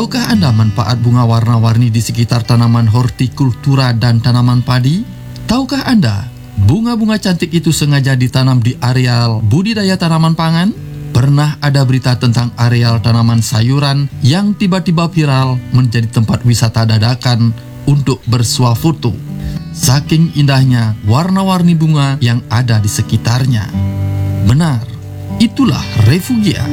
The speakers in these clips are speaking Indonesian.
Tahukah Anda manfaat bunga warna-warni di sekitar tanaman hortikultura dan tanaman padi? Tahukah Anda, bunga-bunga cantik itu sengaja ditanam di areal budidaya tanaman pangan? Pernah ada berita tentang areal tanaman sayuran yang tiba-tiba viral menjadi tempat wisata dadakan untuk bersuah foto. Saking indahnya warna-warni bunga yang ada di sekitarnya. Benar, itulah refugia.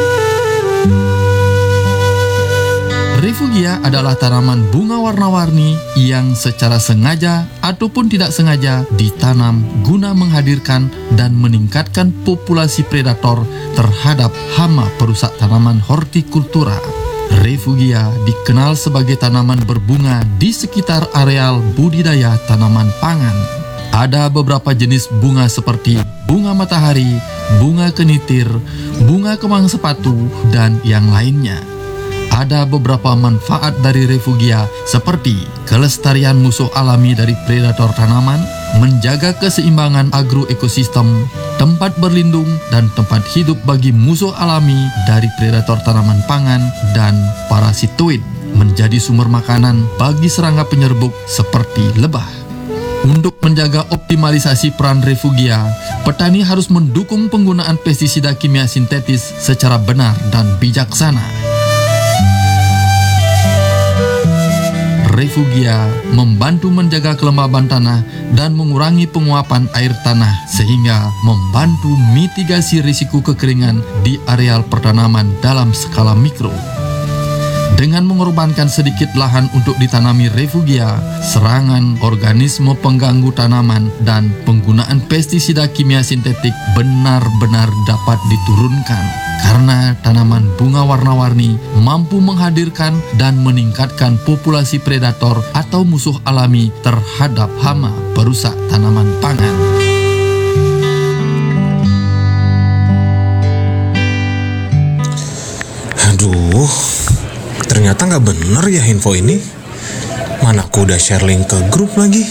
Refugia adalah tanaman bunga warna-warni yang secara sengaja ataupun tidak sengaja ditanam guna menghadirkan dan meningkatkan populasi predator terhadap hama perusak tanaman hortikultura. Refugia dikenal sebagai tanaman berbunga di sekitar areal budidaya tanaman pangan. Ada beberapa jenis bunga seperti bunga matahari, bunga kenitir, bunga kembang sepatu, dan yang lainnya. Ada beberapa manfaat dari refugia seperti kelestarian musuh alami dari predator tanaman, menjaga keseimbangan agroekosistem, tempat berlindung dan tempat hidup bagi musuh alami dari predator tanaman pangan, dan parasitoid, menjadi sumber makanan bagi serangga penyerbuk seperti lebah. Untuk menjaga optimalisasi peran refugia, petani harus mendukung penggunaan pestisida kimia sintetis secara benar dan bijaksana. Refugia membantu menjaga kelembaban tanah dan mengurangi penguapan air tanah sehingga membantu mitigasi risiko kekeringan di areal pertanaman dalam skala mikro. Dengan mengorbankan sedikit lahan untuk ditanami refugia, serangan organisme pengganggu tanaman dan penggunaan pestisida kimia sintetik benar-benar dapat diturunkan. Karena tanaman bunga warna-warni mampu menghadirkan dan meningkatkan populasi predator atau musuh alami terhadap hama perusak tanaman pangan. Aduh, ternyata nggak bener ya info ini. Mana aku udah share link ke grup lagi.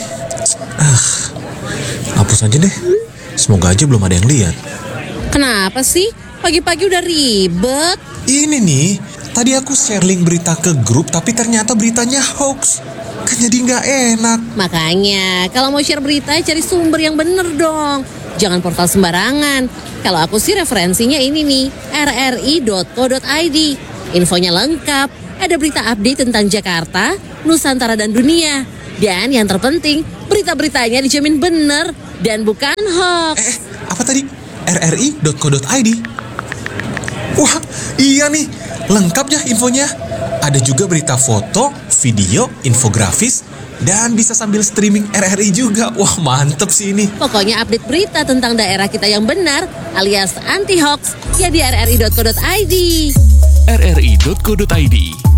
Hapus aja deh. Semoga aja belum ada yang lihat. Kenapa sih? Pagi-pagi udah ribet. Ini nih, tadi aku share link berita ke grup tapi ternyata beritanya hoax. Kan jadi nggak enak. Makanya, kalau mau share berita cari sumber yang bener dong. Jangan portal sembarangan. Kalau aku sih referensinya ini nih, rri.co.id. Infonya lengkap, ada berita update tentang Jakarta, Nusantara dan dunia. Dan yang terpenting, berita-beritanya dijamin bener dan bukan hoax. Apa tadi? rri.co.id. Wah, iya nih, lengkap ya infonya. Ada juga berita foto, video, infografis, dan bisa sambil streaming RRI juga. Wah, mantep sih ini. Pokoknya update berita tentang daerah kita yang benar alias anti-hoax ya di rri.co.id. rri.co.id